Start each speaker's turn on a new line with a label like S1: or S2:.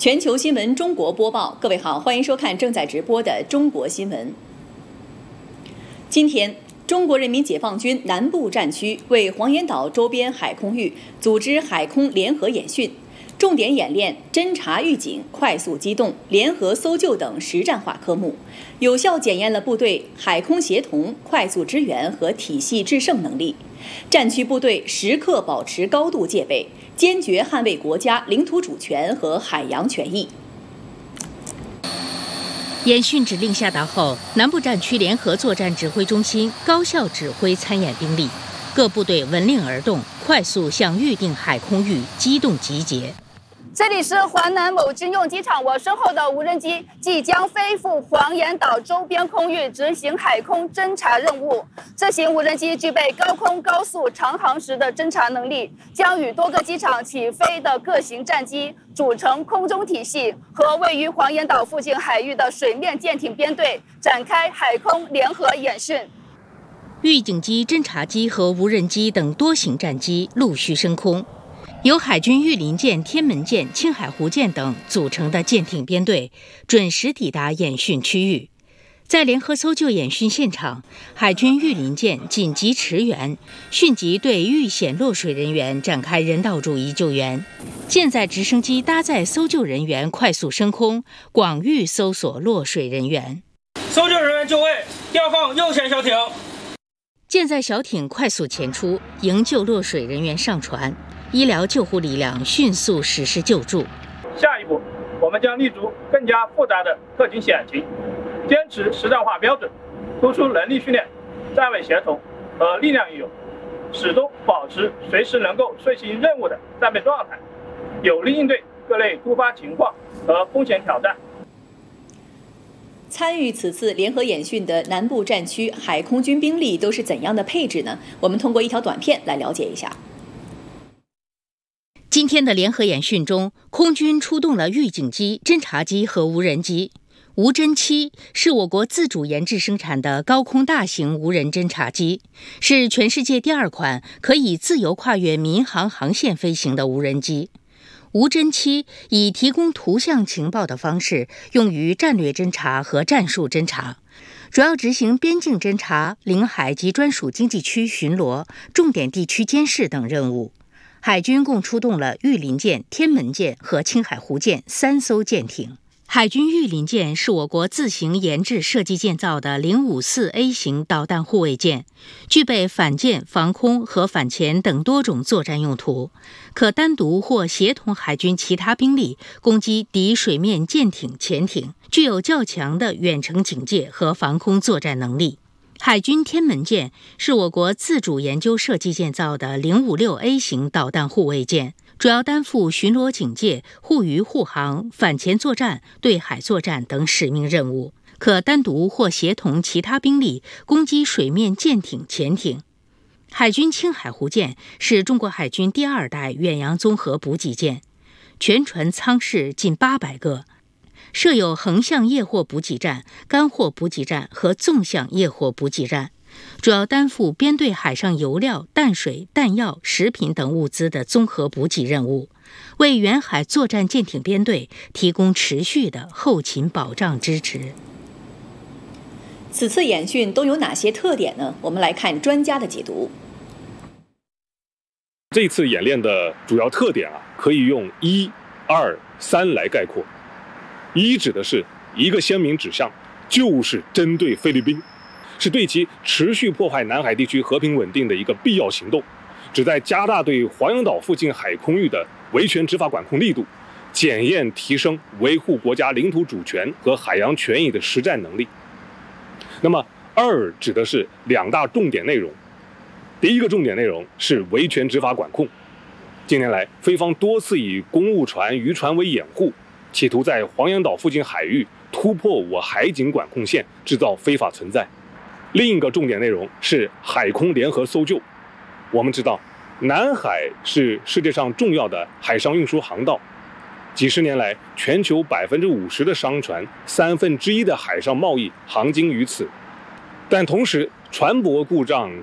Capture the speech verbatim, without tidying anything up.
S1: 全球新闻中国播报，各位好，欢迎收看正在直播的中国新闻。今天，中国人民解放军南部战区为黄岩岛周边海空域组织海空联合演训，重点演练侦察预警、快速机动、联合搜救等实战化科目，有效检验了部队海空协同、快速支援和体系制胜能力。战区部队时刻保持高度戒备，坚决捍卫国家领土主权和海洋权益。
S2: 演训指令下达后，南部战区联合作战指挥中心高效指挥参演兵力，各部队闻令而动，快速向预定海空域机动集结。
S3: 这里是华南某军用机场，我身后的无人机即将飞赴黄岩岛周边空域执行海空侦察任务。这型无人机具备高空高速长航时的侦察能力，将与多个机场起飞的各型战机组成空中体系，和位于黄岩岛附近海域的水面舰艇编队展开海空联合演训。
S2: 预警机、侦察机和无人机等多型战机陆续升空。由海军御林舰、天门舰、青海湖舰等组成的舰艇编队准时抵达演训区域。在联合搜救演训现场，海军御林舰紧急驰援，迅即对遇险落水人员展开人道主义救援。舰载直升机搭载搜救人员快速升空，广域搜索落水人员。
S4: 搜救人员就位，调放右舷小艇。
S2: 舰载小艇快速前出，营救落水人员上船。医疗救护力量迅速实施救助。
S4: 下一步，我们将立足更加复杂的特警险情，坚持实战化标准，突出能力训练、站位协同和力量运用，始终保持随时能够遂行任务的战备状态，有力应对各类突发情况和风险挑战。
S1: 参与此次联合演训的南部战区海空军兵力都是怎样的配置呢？我们通过一条短片来了解一下。
S2: 今天的联合演训中，空军出动了预警机、侦察机和无人机。无侦七是我国自主研制生产的高空大型无人侦察机，是全世界第二款可以自由跨越民航航线飞行的无人机。无侦七以提供图像情报的方式用于战略侦察和战术侦察，主要执行边境侦察、领海及专属经济区巡逻、重点地区监视等任务。海军共出动了御林舰、天门舰和青海湖舰三艘舰艇。海军御林舰是我国自行研制设计建造的零五四 A 型导弹护卫舰，具备反舰、防空和反潜等多种作战用途，可单独或协同海军其他兵力攻击敌水面舰艇、潜艇，具有较强的远程警戒和防空作战能力。海军天门舰是我国自主研究设计建造的零五六 A 型导弹护卫舰，主要担负巡逻警戒、护渔护航、反潜作战、对海作战等使命任务，可单独或协同其他兵力攻击水面舰艇、潜艇。海军青海湖舰是中国海军第二代远洋综合补给舰，全船舱室近八百个。设有横向液货补给站、干货补给站和纵向液货补给站，主要担负编队海上油料、淡水、弹药、食品等物资的综合补给任务，为远海作战舰艇编队提供持续的后勤保障支持。
S1: 此次演训都有哪些特点呢？我们来看专家的解读。
S5: 这次演练的主要特点啊，可以用一、二、三来概括。一指的是一个鲜明指向，就是针对菲律宾，是对其持续破坏南海地区和平稳定的一个必要行动，旨在加大对黄岩岛附近海空域的维权执法管控力度，检验提升维护国家领土主权和海洋权益的实战能力。那么二指的是两大重点内容，第一个重点内容是维权执法管控。近年来，菲方多次以公务船、渔船为掩护，企图在黄岩岛附近海域突破我海警管控线，制造非法存在。另一个重点内容是海空联合搜救。我们知道，南海是世界上重要的海上运输航道，几十年来，全球百分之五十的商船、三分之一的海上贸易航经于此。但同时，船舶故障、